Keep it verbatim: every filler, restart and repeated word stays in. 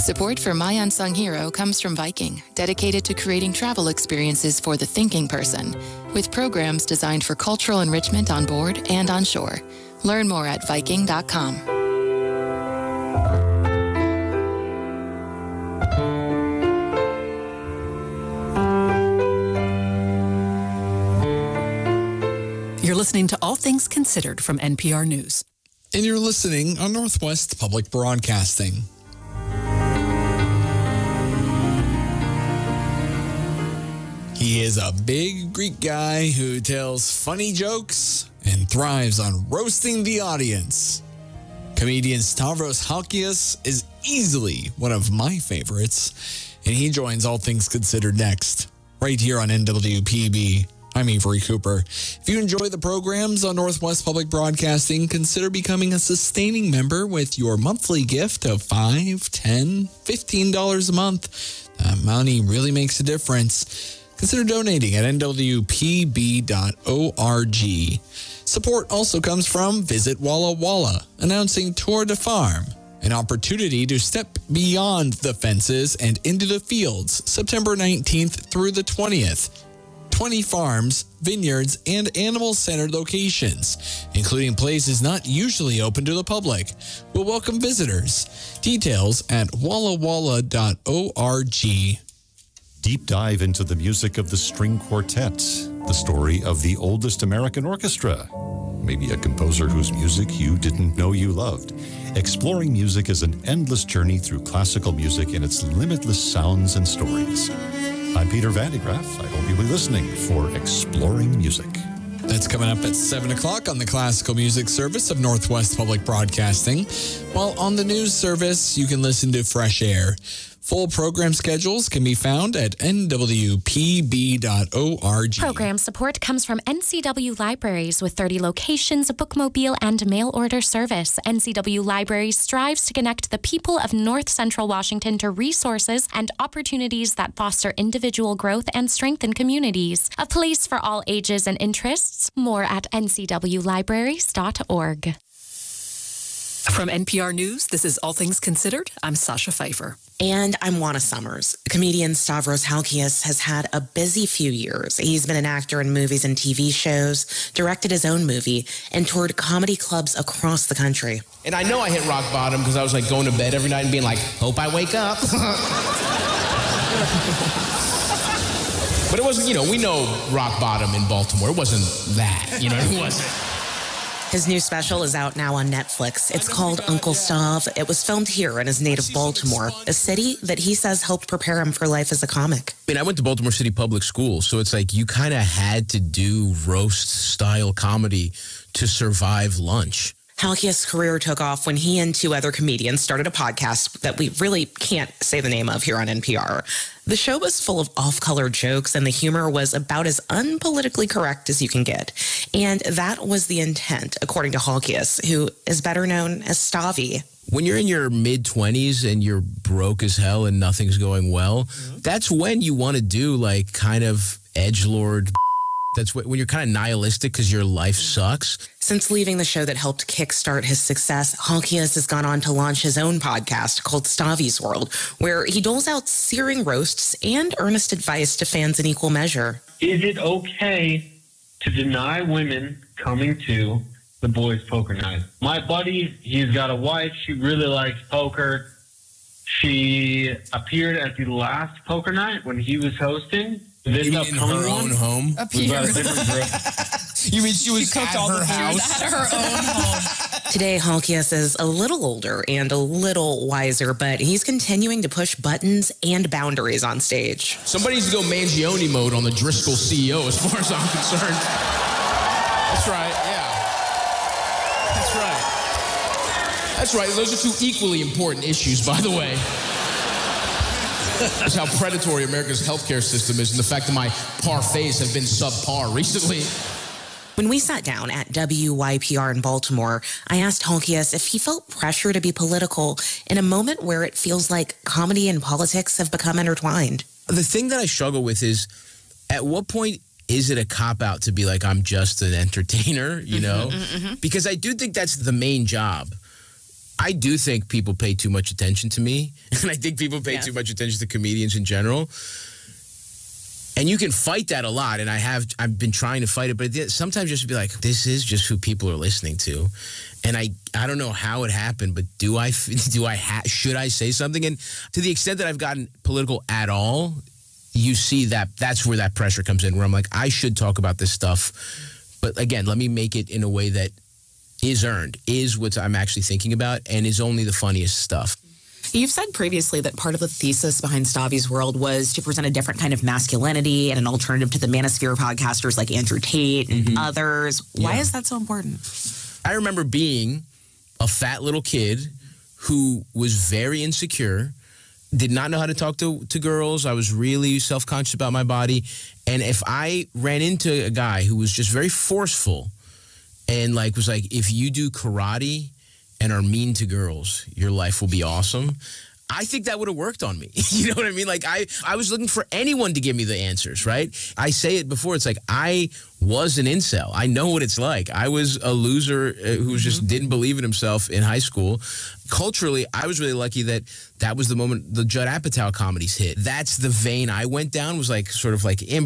Support for My Unsung Hero comes from Viking, dedicated to creating travel experiences for the thinking person, with programs designed for cultural enrichment on board and on shore. Learn more at Viking dot com. You're listening to All Things Considered from N P R News. And you're listening on Northwest Public Broadcasting. He is a big Greek guy who tells funny jokes and thrives on roasting the audience. Comedian Stavros Halkias is easily one of my favorites, and he joins All Things Considered next, right here on N W P B. I'm Avery Cooper. If you enjoy the programs on Northwest Public Broadcasting, consider becoming a sustaining member with your monthly gift of five dollars, ten dollars, fifteen dollars a month. That money really makes a difference. Consider donating at N W P B dot org. Support also comes from Visit Walla Walla, announcing Tour de Farm, an opportunity to step beyond the fences and into the fields, September nineteenth through the twentieth. twenty farms, vineyards, and animal-centered locations, including places not usually open to the public, will welcome visitors. Details at walla walla dot org. Deep dive into the music of the string quartet, the story of the oldest American orchestra, maybe a composer whose music you didn't know you loved. Exploring music is an endless journey through classical music and its limitless sounds and stories. I'm Peter Vandegraff. I hope you'll be listening for Exploring Music. That's coming up at seven o'clock on the Classical Music Service of Northwest Public Broadcasting. While on the news service, you can listen to Fresh Air. Full program schedules can be found at N W P B dot org. Program support comes from N C W Libraries with thirty locations, bookmobile, and mail order service. N C W Libraries strives to connect the people of North Central Washington to resources and opportunities that foster individual growth and strengthen communities. A place for all ages and interests. More at N C W libraries dot org. From N P R News, this is All Things Considered. I'm Sasha Pfeiffer. And I'm Juana Summers. Comedian Stavros Halkias has had a busy few years. He's been an actor in movies and T V shows, directed his own movie, and toured comedy clubs across the country. And I know I hit rock bottom because I was like going to bed every night and being like, hope I wake up. But it wasn't, you know, we know rock bottom in Baltimore. It wasn't that, you know, it wasn't. His new special is out now on Netflix. It's called Uncle Stav. It was filmed here in his native Baltimore, a city that he says helped prepare him for life as a comic. I mean, I went to Baltimore City Public Schools, so it's like you kind of had to do roast-style comedy to survive lunch. Halkias' career took off when he and two other comedians started a podcast that we really can't say the name of here on N P R. The show was full of off-color jokes, and the humor was about as unpolitically correct as you can get. And that was the intent, according to Halkias, who is better known as Stavy. When you're in your mid-twenties and you're broke as hell and nothing's going well, mm-hmm. that's when you want to do, like, kind of edgelord. That's when you're kind of nihilistic because your life sucks. Since leaving the show that helped kickstart his success, Halkias has gone on to launch his own podcast called Stavy's World, where he doles out searing roasts and earnest advice to fans in equal measure. Is it okay to deny women coming to the boys' poker night? My buddy, he's got a wife. She really likes poker. She appeared at the last poker night when he was hosting. This you mean in her own home? Appeared. You mean she was she cooked at all her the house? At her own home. Today, Halkias is a little older and a little wiser, but he's continuing to push buttons and boundaries on stage. Somebody needs to go Mangione mode on the Driscoll C E O as far as I'm concerned. That's right, yeah. That's right. That's right. Those are two equally important issues, by the way. That's how predatory America's healthcare system is, and the fact that my parfaits have been subpar recently. When we sat down at W Y P R in Baltimore, I asked Halkias if he felt pressure to be political in a moment where it feels like comedy and politics have become intertwined. The thing that I struggle with is, at what point is it a cop-out to be like, I'm just an entertainer, you know? Mm-hmm, mm-hmm. Because I do think that's the main job. I do think people pay too much attention to me, and I think people pay Yeah. too much attention to comedians in general. And you can fight that a lot, and I have. I've been trying to fight it, but it, sometimes just be like, this is just who people are listening to, and I I don't know how it happened, but do I do I ha should I say something? And to the extent that I've gotten political at all, you see that that's where that pressure comes in, where I'm like, I should talk about this stuff, but again, let me make it in a way that is earned, is what I'm actually thinking about, and is only the funniest stuff. You've said previously that part of the thesis behind Stavi's World was to present a different kind of masculinity and an alternative to the manosphere podcasters like Andrew Tate and Mm-hmm. others. Why Yeah. is that so important? I remember being a fat little kid who was very insecure, did not know how to talk to, to girls. I was really self-conscious about my body. And if I ran into a guy who was just very forceful and like was like, if you do karate and are mean to girls, your life will be awesome, I think that would have worked on me. You know what I mean? Like I, I was looking for anyone to give me the answers, right? I say it before, it's like I was an incel. I know what it's like. I was a loser uh, who just didn't believe in himself in high school. Culturally, I was really lucky that that was the moment the Judd Apatow comedies hit. That's the vein I went down, was like sort of like